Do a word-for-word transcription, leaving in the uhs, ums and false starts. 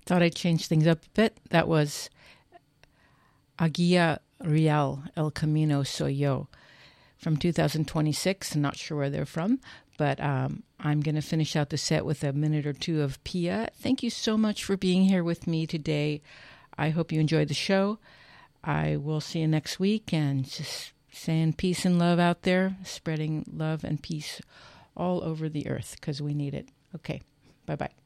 Thought I'd change things up a bit. That was Aguia Real, El Camino Soy Yo from two thousand twenty-six. I'm not sure where they're from, but um, I'm going to finish out the set with a minute or two of Pia. Thank you so much for being here with me today. I hope you enjoyed the show. I will see you next week, and just saying peace and love out there, spreading love and peace all over the earth because we need it. Okay, bye-bye.